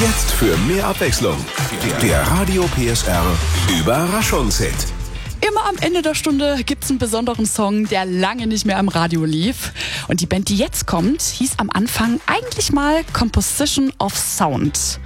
Jetzt für mehr Abwechslung. Der Radio PSR Überraschungshit. Immer am Ende der Stunde gibt's einen besonderen Song, der lange nicht mehr im Radio lief. Und die Band, die jetzt kommt, hieß am Anfang eigentlich mal Composition of Sound.